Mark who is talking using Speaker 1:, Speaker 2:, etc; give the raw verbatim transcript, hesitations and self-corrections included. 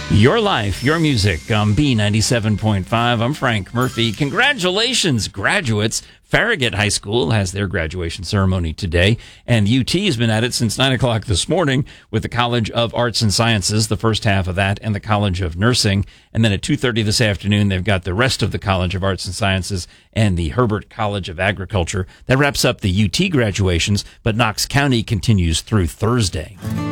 Speaker 1: Your life, your music on B ninety-seven point five. I'm Frank Murphy. Congratulations, graduates. Farragut High School has their graduation ceremony today, and U T has been at it since nine o'clock this morning with the College of Arts and Sciences, the first half of that, and the College of Nursing. And then at two thirty this afternoon, they've got the rest of the College of Arts and Sciences and the Herbert College of Agriculture. That wraps up the U T graduations, but Knox County continues through Thursday.